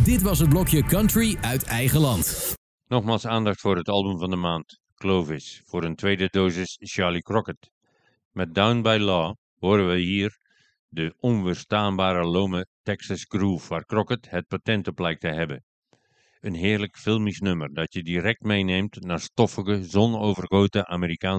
Dit was het blokje Country uit eigen land. Nogmaals aandacht voor het album van de maand, Clovis, voor een tweede dosis Charlie Crockett. Met Down by Law horen we hier de onweerstaanbare lome Texas groove waar Crockett het patent op lijkt te hebben. Een heerlijk filmisch nummer dat je direct meeneemt naar stoffige, zonovergoten Amerikaanse